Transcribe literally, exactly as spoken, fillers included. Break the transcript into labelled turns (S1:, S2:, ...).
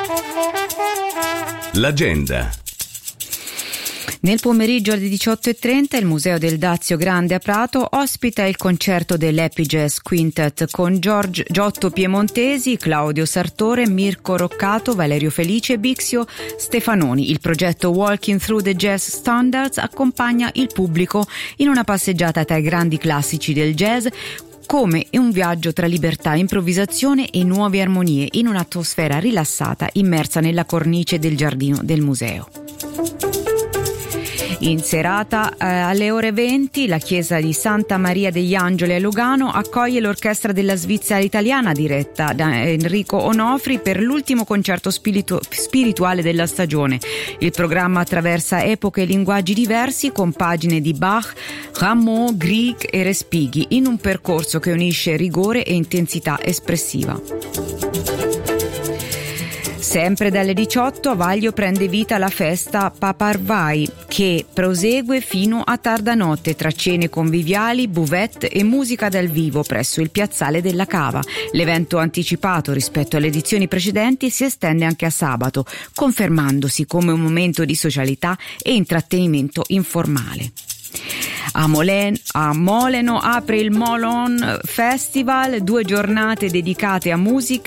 S1: L'agenda.
S2: Nel pomeriggio alle diciotto e trenta il Museo del Dazio Grande a Prato ospita il concerto dell'Happy Jazz Quintet con Giorgio, Giotto Piemontesi, Claudio Sartore, Mirko Roccato, Valerio Felice e Bixio Stefanoni. Il progetto Walking Through the Jazz Standards accompagna il pubblico in una passeggiata tra i grandi classici del jazz, come un viaggio tra libertà, improvvisazione e nuove armonie in un'atmosfera rilassata immersa nella cornice del giardino del museo. In serata eh, alle ore venti la chiesa di Santa Maria degli Angeli a Lugano accoglie l'orchestra della Svizzera Italiana diretta da Enrico Onofri per l'ultimo concerto spiritu- spirituale della stagione. Il programma attraversa epoche e linguaggi diversi con pagine di Bach, Rameau, Grieg e Respighi in un percorso che unisce rigore e intensità espressiva. Sempre dalle diciotto a Vaglio prende vita la festa Paparvai, che prosegue fino a tarda notte tra cene conviviali, buvette e musica dal vivo presso il piazzale della Cava. L'evento anticipato rispetto alle edizioni precedenti si estende anche a sabato, confermandosi come un momento di socialità e intrattenimento informale. A, Molen- a Moleno apre il Molon Festival, due giornate dedicate a musica